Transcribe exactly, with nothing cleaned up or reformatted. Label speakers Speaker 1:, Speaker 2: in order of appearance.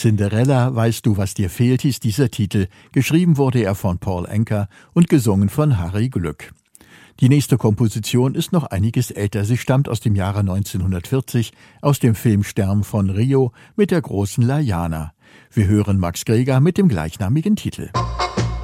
Speaker 1: Cinderella, weißt du, was dir fehlt, hieß dieser Titel. Geschrieben wurde er von Paul Anka und gesungen von Harry Glück. Die nächste Komposition ist noch einiges älter. Sie stammt aus dem Jahre neunzehnhundertvierzig, aus dem Film Stern von Rio mit der großen Laiana. Wir hören Max Greger mit dem gleichnamigen Titel.